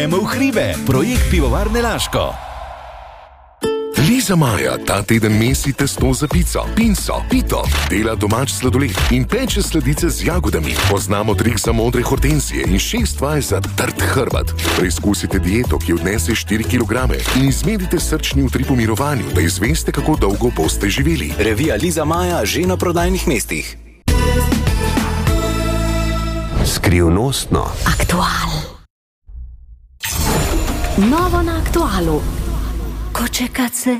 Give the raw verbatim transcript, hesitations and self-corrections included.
Gremo v hribe, projekt Pivovarne Laško. Liza Maja ta teden mesi testo za pico, pinso, pito, dela domač sladoled in peče sladice z jagodami. Poznamo trik za modre hortenzije in šest vaj za trd hrbet. Preizkusite dieto, ki odnese štiri kilograme in izmerite srčni utrip v mirovanju, da izveste, kako dolgo boste živeli. Revija Liza Maja že na prodajnih mestih. Skrivnostno. Aktual. Novo na Aktualu. Kočekace